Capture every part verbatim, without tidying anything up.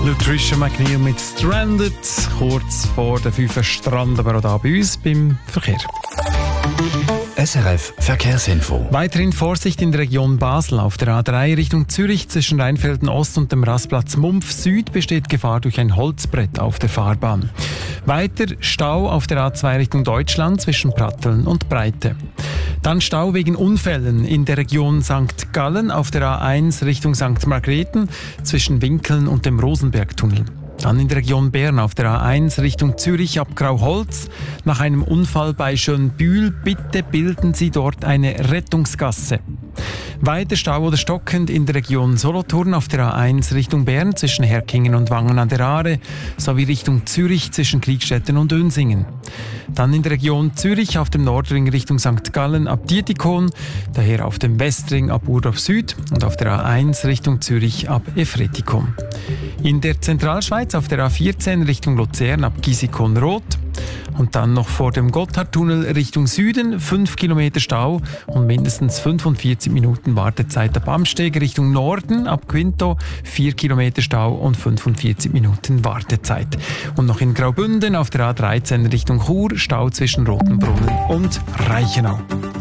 Patricia McNeil mit Stranded, kurz vor der fünf Strand, aber auch da bei uns beim Verkehr. S R F Verkehrsinfo. Weiterhin Vorsicht in der Region Basel. Auf der A drei Richtung Zürich zwischen Rheinfelden Ost und dem Rastplatz Mumpf Süd besteht Gefahr durch ein Holzbrett auf der Fahrbahn. Weiter Stau auf der A zwei Richtung Deutschland zwischen Pratteln und Breite. Dann Stau wegen Unfällen in der Region Sankt Gallen auf der A eins Richtung Sankt Margrethen zwischen Winkeln und dem Rosenbergtunnel. Dann in der Region Bern auf der A eins Richtung Zürich ab Grauholz. Nach einem Unfall bei Schönbühl bitte bilden Sie dort eine Rettungsgasse. Weiter Stau oder stockend in der Region Solothurn auf der A eins Richtung Bern zwischen Herkingen und Wangen an der Aare sowie Richtung Zürich zwischen Kriegstetten und Önsingen. Dann in der Region Zürich auf dem Nordring Richtung Sankt Gallen ab Dietikon, daher auf dem Westring ab Urdorf Süd und auf der A eins Richtung Zürich ab Efretikon. In der Zentralschweiz auf der A vierzehn Richtung Luzern ab Gisikon-Rot. Und dann noch vor dem Gotthardtunnel Richtung Süden fünf Kilometer Stau und mindestens fünfundvierzig Minuten Wartezeit ab Amsteg Richtung Norden ab Quinto, vier Kilometer Stau und fünfundvierzig Minuten Wartezeit. Und noch in Graubünden auf der A dreizehn Richtung Chur Stau zwischen Rotenbrunnen und Reichenau.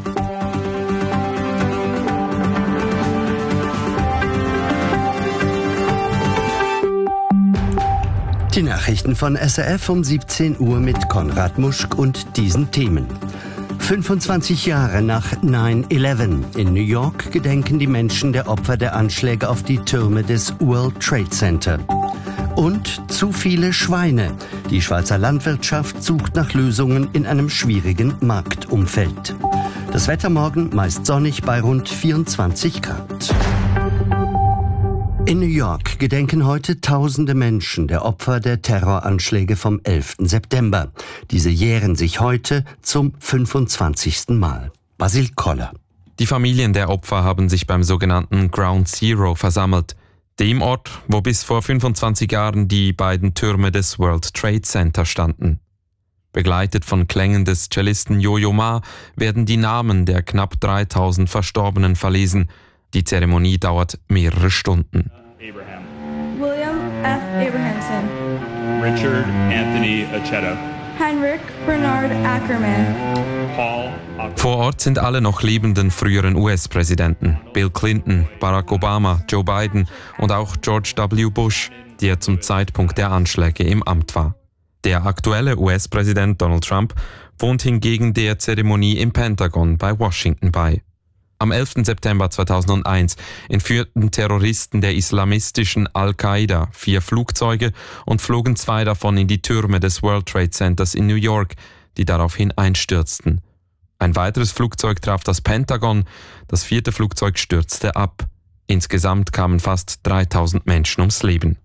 Die Nachrichten von S R F um siebzehn Uhr mit Konrad Muschk und diesen Themen. fünfundzwanzig Jahre nach neun elf. In New York gedenken die Menschen der Opfer der Anschläge auf die Türme des World Trade Center. Und zu viele Schweine. Die Schweizer Landwirtschaft sucht nach Lösungen in einem schwierigen Marktumfeld. Das Wetter morgen meist sonnig bei rund vierundzwanzig Grad. In New York gedenken heute tausende Menschen der Opfer der Terroranschläge vom elften September. Diese jähren sich heute zum fünfundzwanzigsten Mal. Basil Koller. Die Familien der Opfer haben sich beim sogenannten Ground Zero versammelt, dem Ort, wo bis vor fünfundzwanzig Jahren die beiden Türme des World Trade Center standen. Begleitet von Klängen des Cellisten Yo-Yo Ma werden die Namen der knapp dreitausend Verstorbenen verlesen. Die Zeremonie dauert mehrere Stunden. Abraham. William F. Abrahamson. Richard Anthony Acheta. Heinrich Bernard Ackerman. Paul Ock- Vor Ort sind alle noch lebenden früheren U S-Präsidenten. Bill Clinton, Barack Obama, Joe Biden und auch George W. Bush, der zum Zeitpunkt der Anschläge im Amt war. Der aktuelle U S-Präsident Donald Trump wohnt hingegen der Zeremonie im Pentagon bei Washington bei. Am elften September zweitausendeins entführten Terroristen der islamistischen Al-Qaida vier Flugzeuge und flogen zwei davon in die Türme des World Trade Centers in New York, die daraufhin einstürzten. Ein weiteres Flugzeug traf das Pentagon, das vierte Flugzeug stürzte ab. Insgesamt kamen fast dreitausend Menschen ums Leben.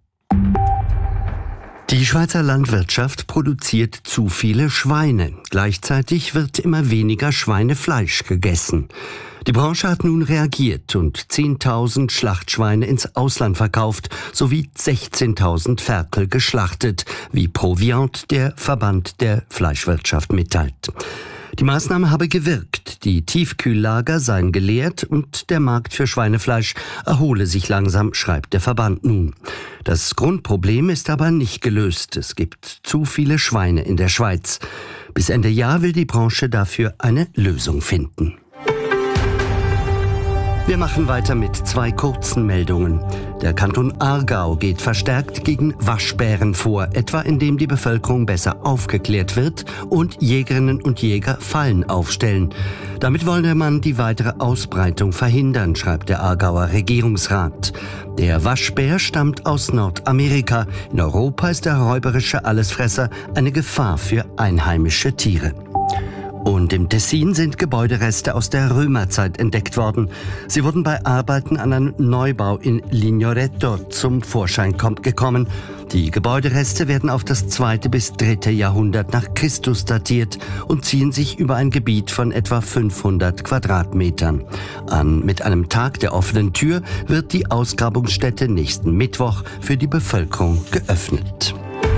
Die Schweizer Landwirtschaft produziert zu viele Schweine. Gleichzeitig wird immer weniger Schweinefleisch gegessen. Die Branche hat nun reagiert und zehntausend Schlachtschweine ins Ausland verkauft sowie sechzehntausend Ferkel geschlachtet, wie Proviant, der Verband der Fleischwirtschaft, mitteilt. Die Maßnahme habe gewirkt, die Tiefkühllager seien geleert und der Markt für Schweinefleisch erhole sich langsam, schreibt der Verband nun. Das Grundproblem ist aber nicht gelöst. Es gibt zu viele Schweine in der Schweiz. Bis Ende Jahr will die Branche dafür eine Lösung finden. Wir machen weiter mit zwei kurzen Meldungen. Der Kanton Aargau geht verstärkt gegen Waschbären vor, etwa indem die Bevölkerung besser aufgeklärt wird und Jägerinnen und Jäger Fallen aufstellen. Damit wolle man die weitere Ausbreitung verhindern, schreibt der Aargauer Regierungsrat. Der Waschbär stammt aus Nordamerika. In Europa ist der räuberische Allesfresser eine Gefahr für einheimische Tiere. Und im Tessin sind Gebäudereste aus der Römerzeit entdeckt worden. Sie wurden bei Arbeiten an einem Neubau in Lignoretto zum Vorschein gekommen. Die Gebäudereste werden auf das zweite bis dritte Jahrhundert nach Christus datiert und ziehen sich über ein Gebiet von etwa fünfhundert Quadratmetern. An mit einem Tag der offenen Tür wird die Ausgrabungsstätte nächsten Mittwoch für die Bevölkerung geöffnet.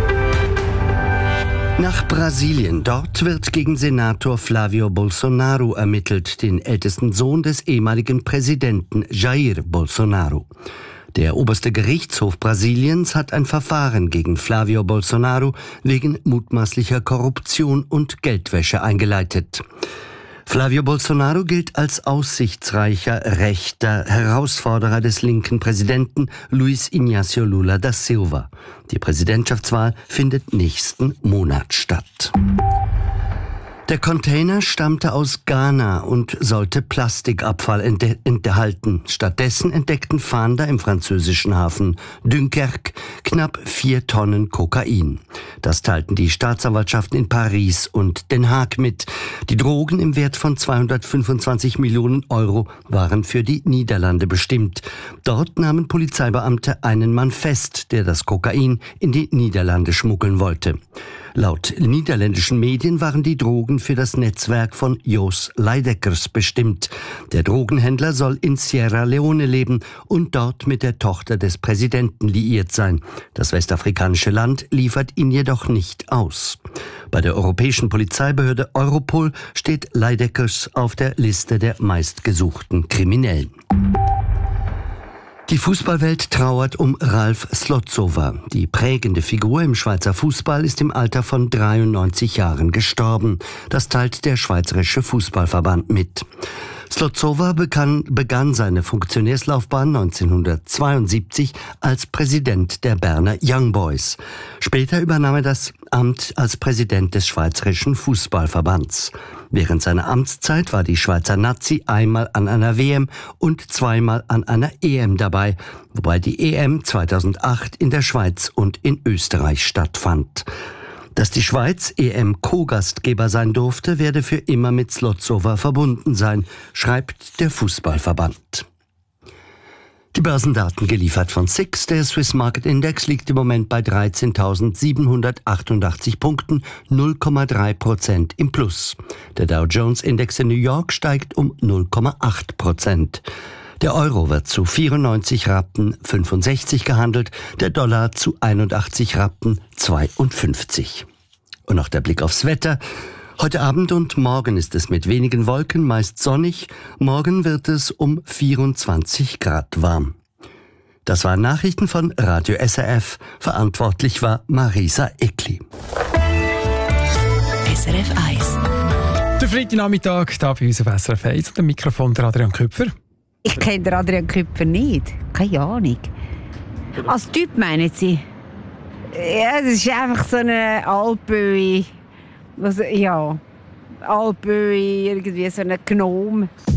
Nach Brasilien. Dort wird gegen Senator Flávio Bolsonaro ermittelt, den ältesten Sohn des ehemaligen Präsidenten Jair Bolsonaro. Der oberste Gerichtshof Brasiliens hat ein Verfahren gegen Flávio Bolsonaro wegen mutmaßlicher Korruption und Geldwäsche eingeleitet. Flávio Bolsonaro gilt als aussichtsreicher, rechter Herausforderer des linken Präsidenten Luiz Inácio Lula da Silva. Die Präsidentschaftswahl findet nächsten Monat statt. Der Container stammte aus Ghana und sollte Plastikabfall ente- enthalten. Stattdessen entdeckten Fahnder im französischen Hafen Dunkerque knapp vier Tonnen Kokain. Das teilten die Staatsanwaltschaften in Paris und Den Haag mit. Die Drogen im Wert von zweihundertfünfundzwanzig Millionen Euro waren für die Niederlande bestimmt. Dort nahmen Polizeibeamte einen Mann fest, der das Kokain in die Niederlande schmuggeln wollte. Laut niederländischen Medien waren die Drogen für das Netzwerk von Jos Leidekkers bestimmt. Der Drogenhändler soll in Sierra Leone leben und dort mit der Tochter des Präsidenten liiert sein. Das westafrikanische Land liefert ihn jedoch nicht aus. Bei der europäischen Polizeibehörde Europol steht Leidekkers auf der Liste der meistgesuchten Kriminellen. Die Fußballwelt trauert um Ralf Slotsova. Die prägende Figur im Schweizer Fußball ist im Alter von dreiundneunzig Jahren gestorben. Das teilt der Schweizerische Fußballverband mit. Slotsova begann, begann seine Funktionärslaufbahn neunzehnhundertzweiundsiebzig als Präsident der Berner Young Boys. Später übernahm er das Amt als Präsident des Schweizerischen Fußballverbands. Während seiner Amtszeit war die Schweizer Nazi einmal an einer W M und zweimal an einer E M dabei, wobei die E M zweitausendacht in der Schweiz und in Österreich stattfand. Dass die Schweiz E M-Co-Gastgeber sein durfte, werde für immer mit Slotsova verbunden sein, schreibt der Fußballverband. Die Börsendaten geliefert von S I X. Der Swiss Market Index liegt im Moment bei dreizehntausendsiebenhundertachtundachtzig Punkten, null Komma drei Prozent im Plus. Der Dow Jones Index in New York steigt um null Komma acht Prozent. Der Euro wird zu vierundneunzig Rappen fünfundsechzig gehandelt, der Dollar zu einundachtzig Rappen zweiundfünfzig. Und noch der Blick aufs Wetter. Heute Abend und morgen ist es mit wenigen Wolken, meist sonnig. Morgen wird es um vierundzwanzig Grad warm. Das waren Nachrichten von Radio S R F. Verantwortlich war Marisa Eckli. S R F eins. Der Freitagnachmittag, da bei uns auf S R F eins und am Mikrofon der Adrian Küpfer. Ich kenne den Adrian Küpfer nicht. Keine Ahnung. Als Typ meinen Sie? Ja, das ist einfach so eine Alpböe. Also, ja, Alpböe, irgendwie so eine Gnome.